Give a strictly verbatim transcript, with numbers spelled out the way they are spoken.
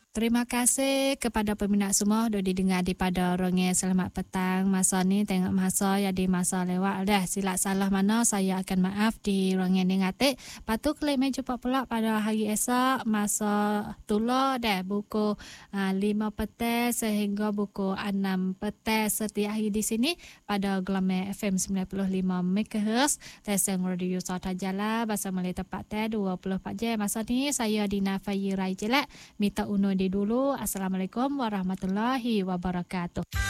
Terima kasih kepada peminat semua sudah didengar di pada Rongeng Selamat Petang. Masa ni tengok masa ya di masa lewat dah. Silap salah mana saya akan maaf di Rongeng Dengatik. Patu klik main jumpa pula pada hari esok masa tula dah buku uh, lima petang sehingga buku enam petang setiap hari di sini pada Gelombang F M sembilan puluh lima megahertz. Stesen Radio Sauta Jala bahasa Malay tepat teh dua puluh empat jam. Masa ni saya Dina Fayi Rai Jelak minta undur di dulu. Assalamualaikum warahmatullahi wabarakatuh.